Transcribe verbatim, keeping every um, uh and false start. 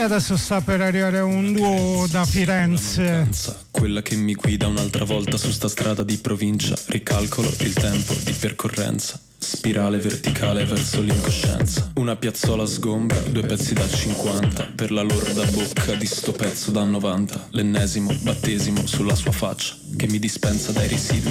E adesso sta per arrivare un duo da Firenze. Quella che mi guida un'altra volta su sta strada di provincia. Ricalcolo il tempo di percorrenza. Spirale verticale verso l'incoscienza. Una piazzola sgombra, due pezzi da cinquanta. Per la lorda bocca di sto pezzo da novanta. L'ennesimo battesimo sulla sua faccia che mi dispensa dai residui